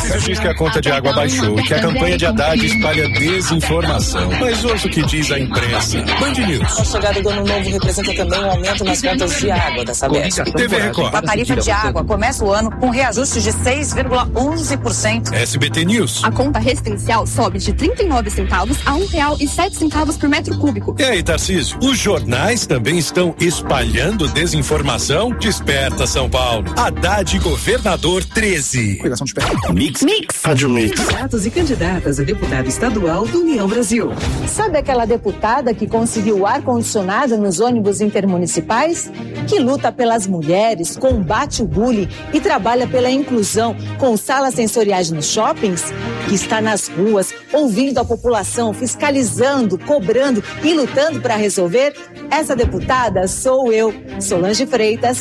Tarcísio diz que a conta de água baixou e que a campanha de Haddad espalha desinformação. Mas ouça o que diz a imprensa. Band News. A chegada do ano novo representa também um aumento nas contas de água da Sabesp. TV Record. A tarifa de água começa o ano com reajuste de 6,11%. SBT News. A conta residencial sobe de 39 centavos a R$1,07 por metro cúbico. E aí, Tarcísio, os jornais também estão espalhando desinformação? Desperta, São Paulo. Haddad governador 13. Mix. Rádio Mix. Candidatos e candidatas a deputado estadual do União Brasil. Sabe aquela deputada que conseguiu ar-condicionado nos ônibus intermunicipais? Que luta pelas mulheres, combate o bullying e trabalha pela inclusão com salas sensoriais nos shoppings? Que está nas ruas, ouvindo a população, fiscalizando, cobrando e lutando para resolver? Essa deputada sou eu, Solange Freitas,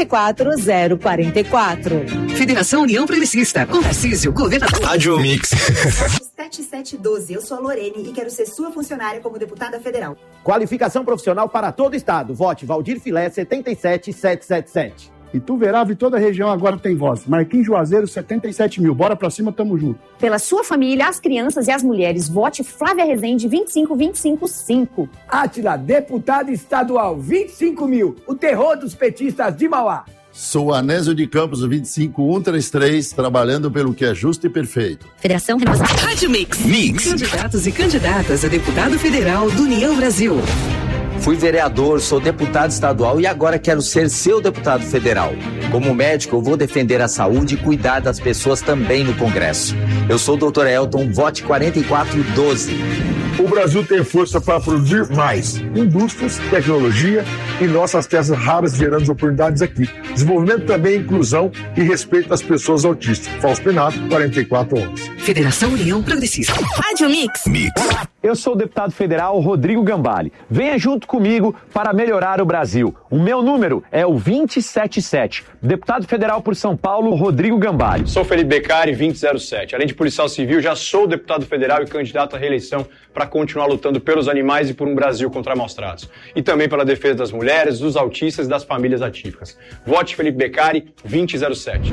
44044. Federação União Progressista, com Tarcísio, governador. Rádio Mix. 7712, eu sou a Lorene e quero ser sua funcionária como deputada federal. Qualificação profissional para todo estado. Vote Valdir Filé, 77777. Ituverava e toda a região agora tem voz. Marquinhos Juazeiro, 77 mil. Bora pra cima, tamo junto. Pela sua família, as crianças e as mulheres, vote Flávia Rezende, 25255. Átila, deputada estadual, 25 mil. O terror dos petistas de Mauá. Sou Anésio de Campos, 25133, trabalhando pelo que é justo e perfeito. Federação Renovação. Rádio Mix. Candidatos e candidatas a deputado federal do União Brasil. Fui vereador, sou deputado estadual e agora quero ser seu deputado federal. Como médico, eu vou defender a saúde e cuidar das pessoas também no Congresso. Eu sou o Dr. Elton, vote 4412. O Brasil tem força para produzir mais indústrias, tecnologia e nossas terras raras gerando oportunidades aqui. Desenvolvimento também, inclusão e respeito às pessoas autistas. Fausto Pinato, 4411. Federação União Progressista. Rádio Mix. Eu sou o deputado federal Rodrigo Gambale. Venha junto comigo para melhorar o Brasil. O meu número é o 277. Deputado federal por São Paulo, Rodrigo Gambale. Sou Felipe Beccari, 2007. Além de policial civil, já sou deputado federal e candidato à reeleição para continuar lutando pelos animais e por um Brasil contra maus tratos. E também pela defesa das mulheres, dos autistas e das famílias atípicas. Vote Felipe Beccari, 2007.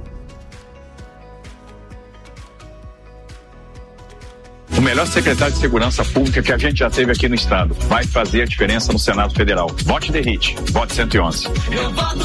O melhor secretário de Segurança Pública que a gente já teve aqui no estado. Vai fazer a diferença no Senado Federal. Vote Derrite. Vote 111.